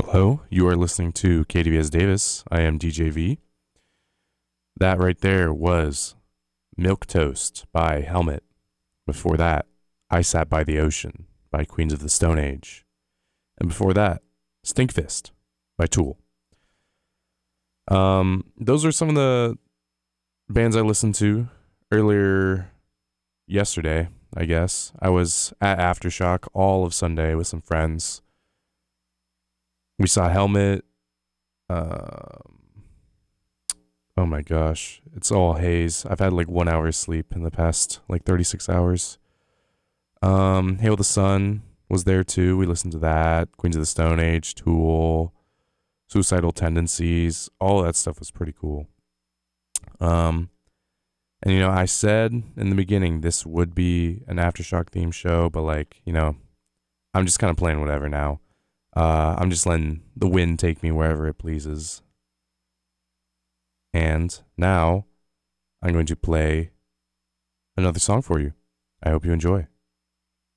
Hello, you are listening to KDVS Davis. I am DJV. That right there was Milk Toast by Helmet. Before that, I Sat by the Ocean by Queens of the Stone Age. And before that, Stinkfist by Tool. Those are some of the bands I listened to earlier yesterday, I guess. I was at Aftershock all of Sunday with some friends. We saw Helmet. Oh my gosh. It's all haze. I've had like 1 hour sleep in the past like 36 hours. Hail the Sun was there too. We listened to that. Queens of the Stone Age, Tool, Suicidal Tendencies. All that stuff was pretty cool. And I said in the beginning this would be an Aftershock theme show, but I'm just kind of playing whatever now. I'm just letting the wind take me wherever it pleases. And now I'm going to play another song for you. I hope you enjoy.